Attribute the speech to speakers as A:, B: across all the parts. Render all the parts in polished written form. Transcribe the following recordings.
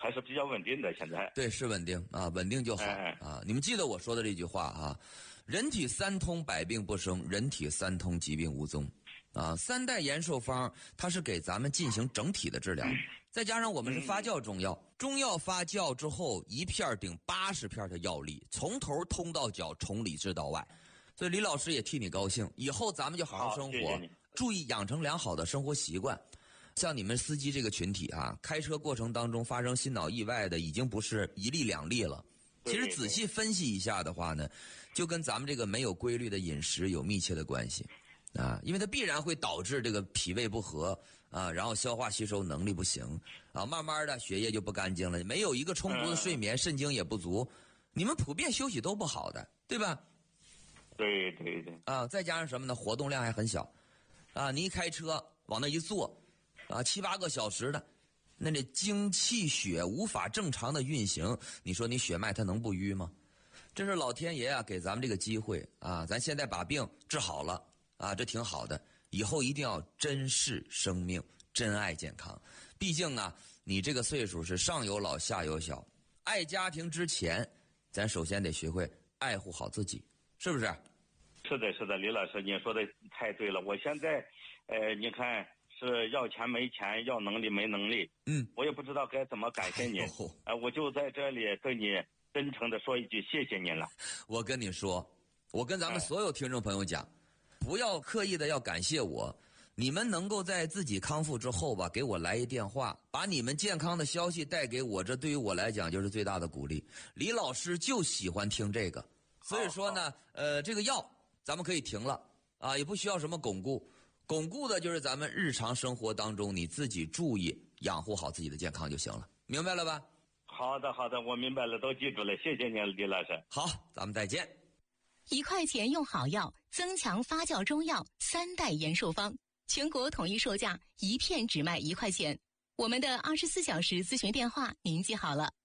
A: 还是比较稳定的。现在
B: 对，是稳定啊，稳定就好啊。你们记得我说的这句话啊，人体三通，百病不生；人体三通，疾病无踪。啊，三代延寿方它是给咱们进行整体的治疗，再加上我们是发酵中药，中药发酵之后一片顶80片的药力，从头通到脚，从里治到外。所以李老师也替你高兴，以后咱们就好好生活，
A: 谢谢你，
B: 注意养成良好的生活习惯。像你们司机这个群体啊，开车过程当中发生心脑意外的已经不是一例两例了。其实仔细分析一下的话呢，就跟咱们这个没有规律的饮食有密切的关系。啊，因为它必然会导致这个脾胃不和啊，然后消化吸收能力不行啊，慢慢的血液就不干净了，没有一个充足的睡眠，肾精也不足，你们普遍休息都不好的，对吧？
A: 对对对。
B: 啊，再加上什么呢？活动量还很小，啊，你一开车往那一坐，啊，7、8个小时的，那这精气血无法正常的运行，你说你血脉它能不淤吗？这是老天爷啊给咱们这个机会啊，咱现在把病治好了。啊，这挺好的，以后一定要珍视生命，珍爱健康。毕竟啊，你这个岁数是上有老下有小，爱家庭之前，咱首先得学会爱护好自己，是不是？
A: 是的，是的，李老师，你说的太对了。我现在，你看是要钱没钱，要能力没能力，我也不知道该怎么感谢您。我就在这里跟你真诚的说一句，谢谢您了。
B: 我跟你说，我跟咱们所有听众朋友讲。不要刻意的要感谢我，你们能够在自己康复之后吧，给我来一电话，把你们健康的消息带给我，这对于我来讲就是最大的鼓励。李老师就喜欢听这个，所以说呢，这个药咱们可以停了啊，也不需要什么巩固，巩固的就是咱们日常生活当中你自己注意养护好自己的健康就行了，明白了吧？
A: 好的，好的，我明白了，都记住了，谢谢您，李老师。
B: 好，咱们再见。
C: 1块钱用好药，增强发酵中药3代延寿方，全国统一售价1片只卖1块钱。我们的24小时咨询电话您记好了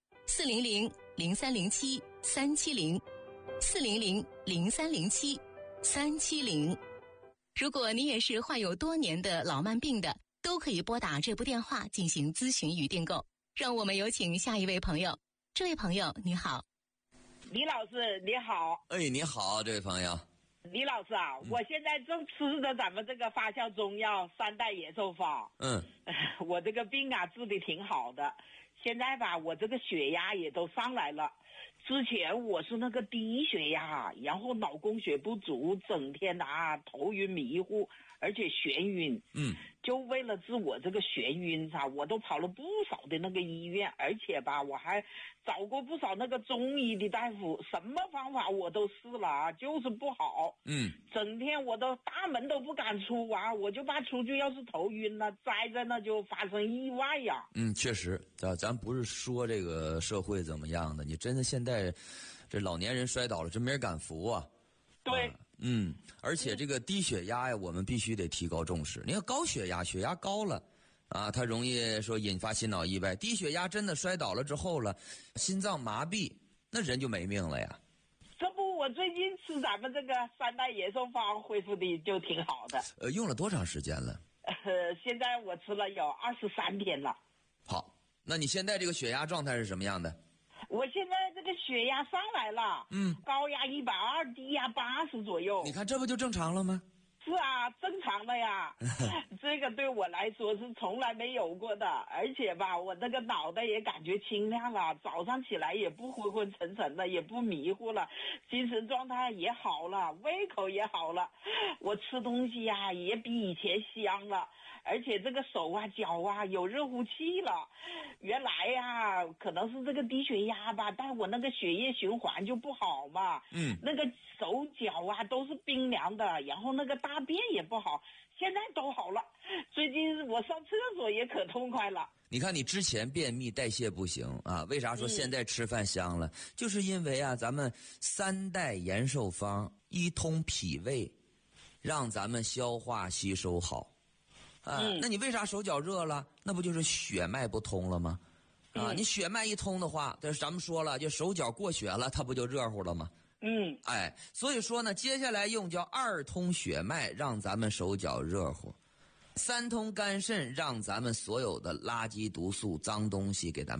C: ，400-0307-370，400-0307-370。如果你也是患有多年的老慢病的，都可以拨打这部电话进行咨询与订购。让我们有请下一位朋友。这位朋友你好。
D: 李老师你好。
B: 哎，你好，这位朋友。
D: 李老师啊，我现在正吃着咱们这个发酵中药3代延寿方。我这个病啊治得挺好的，现在吧我这个血压也都上来了。之前我是那个低血压，然后脑供血不足，整天头晕迷糊，而且眩晕。就为了治我这个眩晕我都跑了不少的那个医院，而且吧我还找过不少那个中医的大夫，什么方法我都试了就是不好。整天我都大门都不敢出我就怕出去要是头晕了，栽在那就发生意外呀。
B: 确实，咱不是说这个社会怎么样的，你真的现在这老年人摔倒了，真没人敢扶啊。
D: 对。
B: 而且这个低血压呀，我们必须得提高重视。你看高血压，血压高了啊，它容易说引发心脑意外。低血压真的摔倒了之后了，心脏麻痹，那人就没命了呀。
D: 这不，我最近吃咱们这个3代延寿方恢复的就挺好的。
B: 用了多长时间了？
D: 现在我吃了有23天了。
B: 好，那你现在这个血压状态是什么样的？
D: 我现在这个血压上来了，高压120，低压80左右。
B: 你看这不就正常了吗？
D: 是啊，正常的呀。这个对我来说是从来没有过的，而且吧我那个脑袋也感觉清亮了，早上起来也不昏昏沉沉的，也不迷糊了，精神状态也好了，胃口也好了，我吃东西也比以前香了，而且这个手脚有热乎气了。原来可能是这个低血压吧，但我那个血液循环就不好嘛。那个手脚都是冰凉的，然后那个大便也不好，现在都好了。最近我上厕所也可痛快了。
B: 你看你之前便秘代谢不行啊，为啥说现在吃饭香了？就是因为咱们3代延寿方一通脾胃，让咱们消化吸收好。那你为啥手脚热了？那不就是血脉不通了吗？你血脉一通的话，这咱们说了，就手脚过血了，它不就热乎了吗？所以说呢，接下来用叫2通血脉，让咱们手脚热乎；3通肝肾，让咱们所有的垃圾毒素、脏东西给咱们